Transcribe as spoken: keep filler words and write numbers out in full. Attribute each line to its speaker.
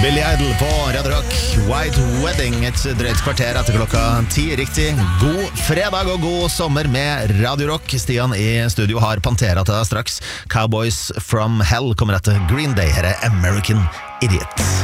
Speaker 1: Billy Idol på Radio Rock. White Wedding, et drøyt kvarter etter klokka ti. Riktig. God fredag og god sommer med Radio Rock. Stian i studio har Pantera til deg straks. Cowboys from Hell kommer etter Green Day. Her er American Idiot.